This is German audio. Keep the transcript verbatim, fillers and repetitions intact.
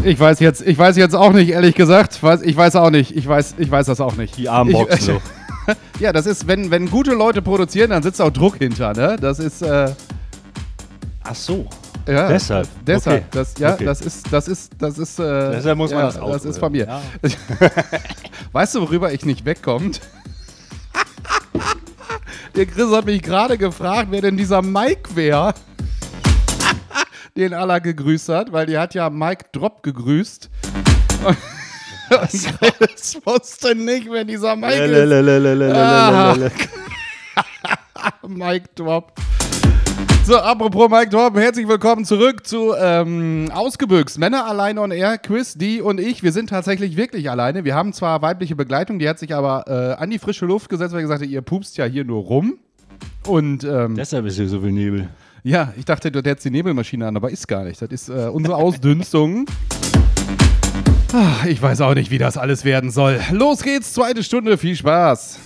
Ich weiß jetzt, ich weiß jetzt auch nicht, ehrlich gesagt. Weiß, ich weiß auch nicht. Ich weiß, ich weiß das auch nicht. Die Armbox so. Ja, das ist, wenn, wenn gute Leute produzieren, dann sitzt auch Druck hinter, ne? Das ist, äh, Ach so. ja. Deshalb. Deshalb. Okay. Das, ja, Okay. das ist, das ist, das ist, äh, Deshalb muss man ja, das auch. das ist von mir. Ja. Weißt du, worüber ich nicht wegkomme? Der Chris hat mich gerade gefragt, wer denn dieser Mike wäre, den Allah gegrüßt hat, weil die hat ja Mike Drop gegrüßt. Und Chris wusste nicht, wer dieser Mike ist. Ah. Mike Drop. So, apropos Mike Drop, herzlich willkommen zurück zu ähm, Ausgebüxt. Männer allein on air, Chris, die und ich, wir sind tatsächlich wirklich alleine. Wir haben zwar weibliche Begleitung, die hat sich aber äh, an die frische Luft gesetzt, weil sie gesagt hat, ihr pupst ja hier nur rum. Und ähm, Deshalb ist hier so viel Nebel. ja, ich dachte, du hättest die Nebelmaschine an, aber ist gar nicht. Das ist äh, unsere Ausdünstung. Ah, ich weiß auch nicht, wie das alles werden soll. Los geht's, zweite Stunde, viel Spaß.